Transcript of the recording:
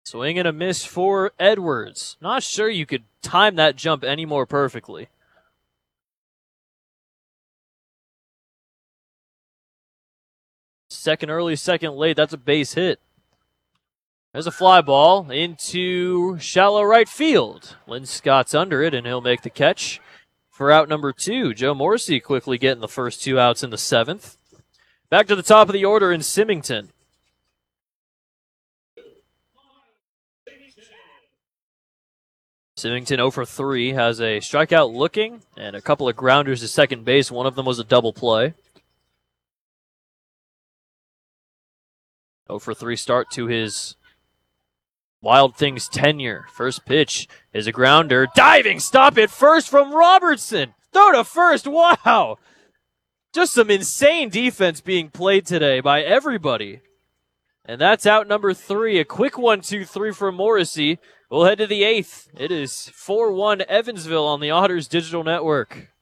Swing and a miss for Edwards. Not sure you could time that jump any more perfectly. Second early, second late. That's a base hit. There's a fly ball into shallow right field. Lynn Scott's under it, and he'll make the catch for out number 2. Joe Morrissey quickly getting the first 2 outs in the 7th. Back to the top of the order in Symington. Symington 0 for 3, has a strikeout looking and a couple of grounders to second base. One of them was a double play. 0 for 3 start to his Wild Things tenure. First pitch is a grounder. Diving stop at first from Robertson. Throw to first. Wow. Just some insane defense being played today by everybody. And that's out number 3. A quick 1-2-3 for Morrissey. We'll head to the 8th. It is 4-1 Evansville on the Otters Digital Network.